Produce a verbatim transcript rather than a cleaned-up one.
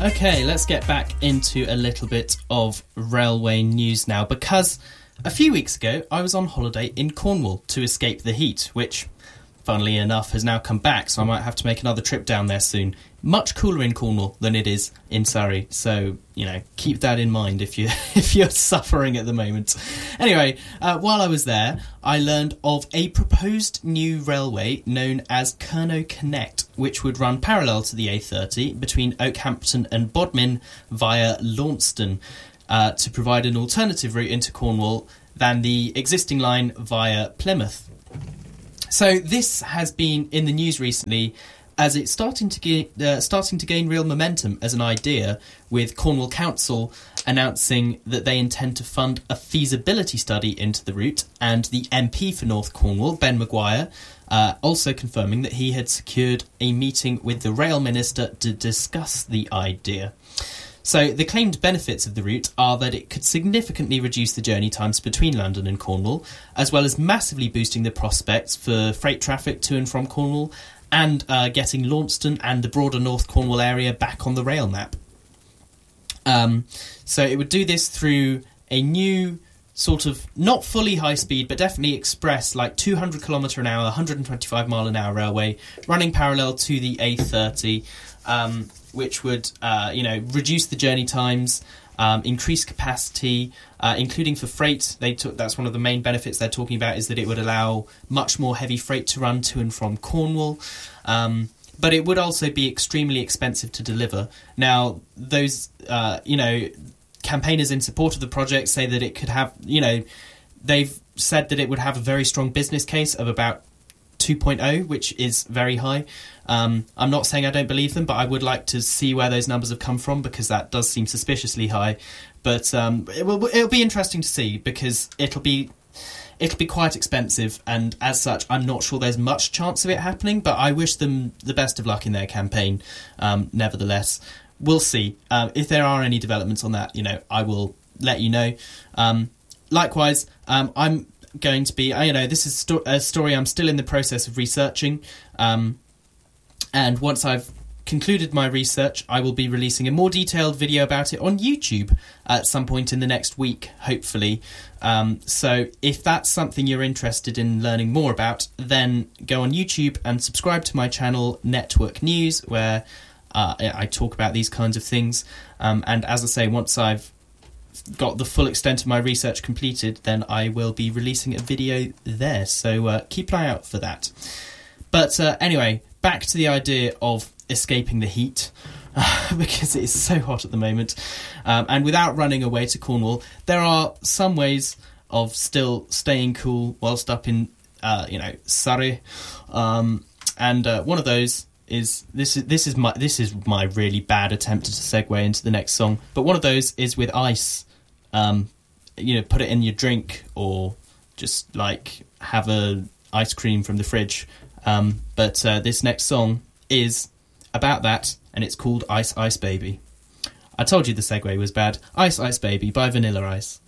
Okay, let's get back into a little bit of railway news now, because a few weeks ago I was on holiday in Cornwall to escape the heat, which, funnily enough, has now come back, so I might have to make another trip down there soon. Much cooler in Cornwall than it is in Surrey, so, you know, keep that in mind if, you, if you're suffering at the moment. Anyway, uh, while I was there, I learned of a proposed new railway known as Kernow Connect, which would run parallel to the A thirty between Oakhampton and Bodmin via Launceston, uh, to provide an alternative route into Cornwall than the existing line via Plymouth. So this has been in the news recently as it's starting to get, uh, starting to gain real momentum as an idea, with Cornwall Council announcing that they intend to fund a feasibility study into the route, and the M P for North Cornwall, Ben Maguire, uh, also confirming that he had secured a meeting with the Rail Minister to discuss the idea. So the claimed benefits of the route are that it could significantly reduce the journey times between London and Cornwall, as well as massively boosting the prospects for freight traffic to and from Cornwall, and uh, getting Launceston and the broader North Cornwall area back on the rail map. Um, so it would do this through a new sort of, not fully high speed, but definitely express, like two hundred kilometre an hour, one hundred twenty-five mile an hour railway, running parallel to the A thirty, um, which would, uh, you know, reduce the journey times, um, increase capacity, uh, including for freight. They took, that's one of the main benefits they're talking about, is that it would allow much more heavy freight to run to and from Cornwall. Um, but it would also be extremely expensive to deliver. Now, those, uh, you know, campaigners in support of the project say that it could have, you know, they've said that it would have a very strong business case of about two point oh, which is very high. Um, I'm not saying I don't believe them, but I would like to see where those numbers have come from, because that does seem suspiciously high. But um, it will, it'll be interesting to see, because it'll be it'll be quite expensive, and as such, I'm not sure there's much chance of it happening, but I wish them the best of luck in their campaign, um, nevertheless. We'll see. Uh, if there are any developments on that, you know, I will let you know. Um, likewise, um, I'm going to be, you know, this is sto- a story I'm still in the process of researching. Um, and once I've concluded my research, I will be releasing a more detailed video about it on YouTube at some point in the next week, hopefully. Um, so if that's something you're interested in learning more about, then go on YouTube and subscribe to my channel, Network News, where Uh, I talk about these kinds of things, um, and as I say, once I've got the full extent of my research completed, then I will be releasing a video there, so uh, keep an eye out for that. But uh, anyway, back to the idea of escaping the heat, uh, because it is so hot at the moment, um, and without running away to Cornwall, there are some ways of still staying cool whilst up in, uh, you know, Surrey, um, and uh, one of those is this is this is my this is my really bad attempt to segue into the next song, but one of those is with ice. Um, you know, put it in your drink, or just like have a ice cream from the fridge. Um, but uh, this next song is about that, and it's called Ice Ice Baby. I told you the segue was bad. Ice Ice Baby by Vanilla Ice.